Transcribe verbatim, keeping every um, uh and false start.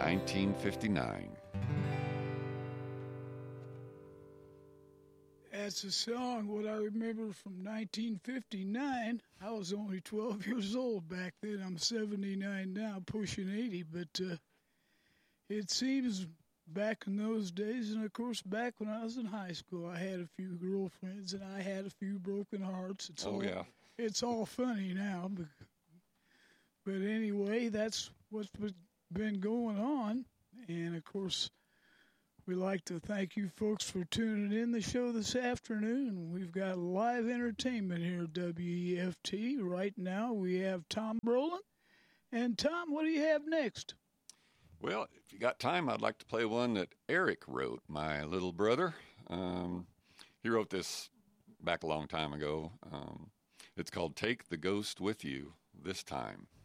nineteen fifty-nine. That's a song, what I remember from nineteen fifty-nine. I was only twelve years old back then. I'm seventy-nine now, pushing eighty. But uh, it seems back in those days, and of course back when I was in high school, I had a few girlfriends and I had a few broken hearts. It's oh, all, yeah. It's all funny now. But, but anyway, that's what's been going on. And of course, we'd like to thank you folks for tuning in the show this afternoon. We've got live entertainment here at W E F T. Right now we have Tom Brolin. And Tom, what do you have next? Well, if you got time, I'd like to play one that Eric wrote, my little brother. Um, he wrote this back a long time ago. Um, it's called Take the Ghost With You This Time.